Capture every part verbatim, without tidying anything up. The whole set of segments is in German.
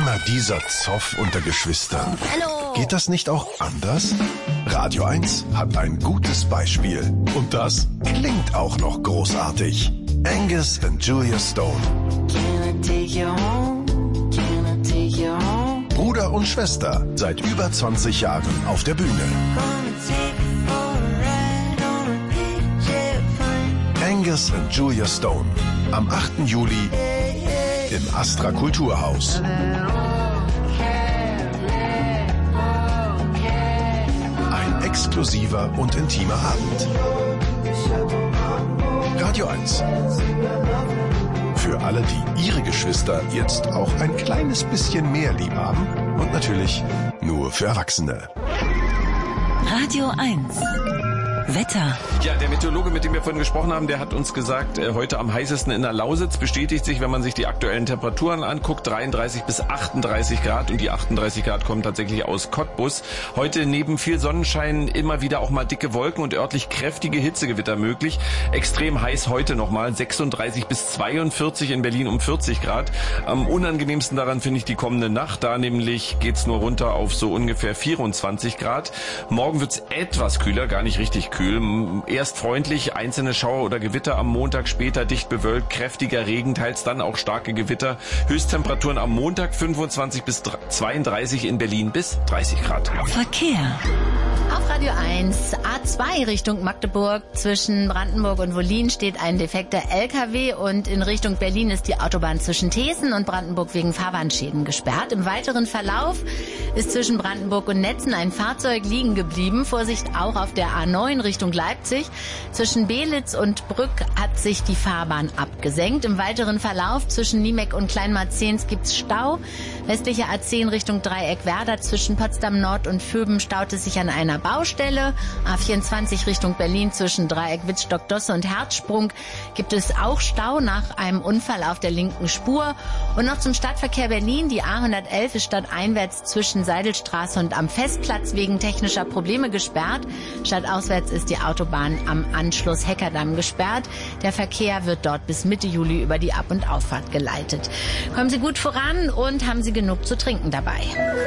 Immer dieser Zoff unter Geschwistern. Hallo. Geht das nicht auch anders? Radio eins hat ein gutes Beispiel. Und das klingt auch noch großartig. Angus and Julia Stone. Can I take you home? Can I take you home? Bruder und Schwester, seit über zwanzig Jahren auf der Bühne. Angus and Julia Stone. Am achten Juli im Astra Kulturhaus. Ein exklusiver und intimer Abend. Radio eins. Für alle, die ihre Geschwister jetzt auch ein kleines bisschen mehr lieb haben. Und natürlich nur für Erwachsene. Radio eins. Wetter. Ja, der Meteorologe, mit dem wir vorhin gesprochen haben, der hat uns gesagt, äh, heute am heißesten in der Lausitz, bestätigt sich, wenn man sich die aktuellen Temperaturen anguckt, dreiunddreißig bis achtunddreißig Grad, und die achtunddreißig Grad kommen tatsächlich aus Cottbus. Heute neben viel Sonnenschein immer wieder auch mal dicke Wolken und örtlich kräftige Hitzegewitter möglich. Extrem heiß heute nochmal, sechsunddreißig bis zweiundvierzig, in Berlin um vierzig Grad. Am unangenehmsten daran finde ich die kommende Nacht, da nämlich geht's nur runter auf so ungefähr vierundzwanzig Grad. Morgen wird's etwas kühler, gar nicht richtig kühl. Erst freundlich, einzelne Schauer oder Gewitter am Montag, später dicht bewölkt, kräftiger Regen, teils dann auch starke Gewitter. Höchsttemperaturen am Montag fünfundzwanzig bis zweiunddreißig, in Berlin bis dreißig Grad. Verkehr. Auf Radio eins, A zwei Richtung Magdeburg, zwischen Brandenburg und Wollin steht ein defekter L K W, und in Richtung Berlin ist die Autobahn zwischen Thesen und Brandenburg wegen Fahrbahnschäden gesperrt. Im weiteren Verlauf ist zwischen Brandenburg und Netzen ein Fahrzeug liegen geblieben. Vorsicht auch auf der A neun Richtung Leipzig. Zwischen Belitz und Brück hat sich die Fahrbahn abgesenkt. Im weiteren Verlauf zwischen Niemeck und Kleinmarzens gibt's Stau. Westliche A zehn Richtung Dreieck Werder, zwischen Potsdam Nord und Vöben staut es sich an einer Baustelle. A vierundzwanzig Richtung Berlin zwischen Dreieck Wittstock, Dosse und Herzsprung gibt es auch Stau nach einem Unfall auf der linken Spur. Und noch zum Stadtverkehr Berlin. Die A hundertelf ist stadteinwärts zwischen Seidelstraße und am Festplatz wegen technischer Probleme gesperrt. Stadtauswärts ist die Autobahn am Anschluss Heckerdamm gesperrt. Der Verkehr wird dort bis Mitte Juli über die Ab- und Auffahrt geleitet. Kommen Sie gut voran und haben Sie genug zu trinken dabei.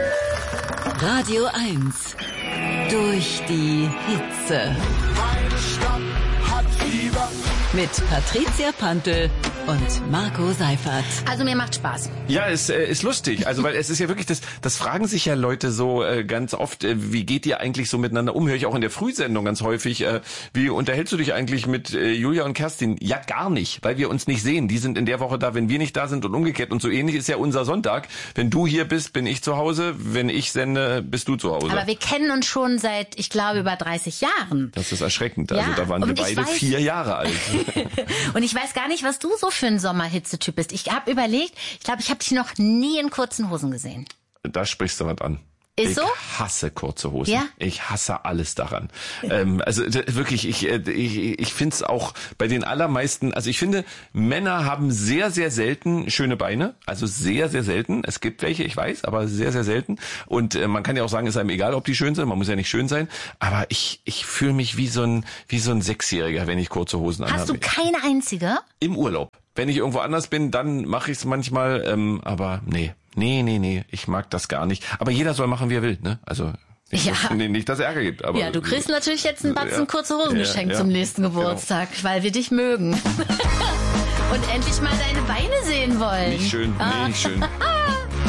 Radio eins. Durch die Hitze. Meine Stadt hat Fieber. Mit Patricia Pantel und Marco Seifert. Also mir macht Spaß. Ja, es äh, ist lustig, also weil es ist ja wirklich, das das fragen sich ja Leute so äh, ganz oft, äh, wie geht ihr eigentlich so miteinander um? Höre ich auch in der Frühsendung ganz häufig, äh, wie unterhältst du dich eigentlich mit äh, Julia und Kerstin? Ja, gar nicht, weil wir uns nicht sehen. Die sind in der Woche da, wenn wir nicht da sind, und umgekehrt. Und so ähnlich ist ja unser Sonntag. Wenn du hier bist, bin ich zu Hause. Wenn ich sende, bist du zu Hause. Aber wir kennen uns schon seit, ich glaube, über dreißig Jahren. Das ist erschreckend. Ja, Also da waren wir beide weiß, vier Jahre alt. Und ich weiß gar nicht, was du so für ein Sommerhitzetyp bist. Ich habe überlegt, ich glaube, ich habe dich noch nie in kurzen Hosen gesehen. Da sprichst du was an. Ist ich so? hasse kurze Hosen. Ja? Ich hasse alles daran. ähm, also d- wirklich, ich äh, ich, ich finde es auch bei den allermeisten, also ich finde, Männer haben sehr, sehr selten schöne Beine. Also sehr, sehr selten. Es gibt welche, ich weiß, aber sehr, sehr selten. Und äh, man kann ja auch sagen, es ist einem egal, ob die schön sind. Man muss ja nicht schön sein. Aber ich ich fühle mich wie so ein wie so ein Sechsjähriger, wenn ich kurze Hosen anhabe. Hast du keine einzige? Im Urlaub. Wenn ich irgendwo anders bin, dann mache ich es manchmal. Ähm, aber nee. Nee, nee, nee, ich mag das gar nicht. Aber jeder soll machen, wie er will, ne? Also nicht, Ja. dass, nee, nicht, dass es Ärger gibt. Aber Ja, du kriegst natürlich jetzt einen Batzen ja, kurze Hosen ja, geschenkt ja, zum nächsten Geburtstag, weil wir dich mögen. Und endlich mal deine Beine sehen wollen. Nicht schön, nee, nicht schön.